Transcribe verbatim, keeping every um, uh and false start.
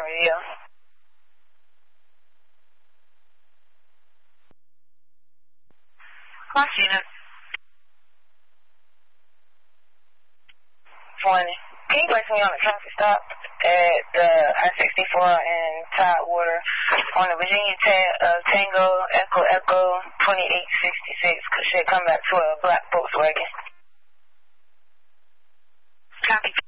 radio. Martina. twenty. Can you place me on a traffic stop at the I sixty-four and Tidewater on the Virginia ta- uh, Tango Echo Echo twenty-eight sixty-six? Should come back to a black Volkswagen. Copy.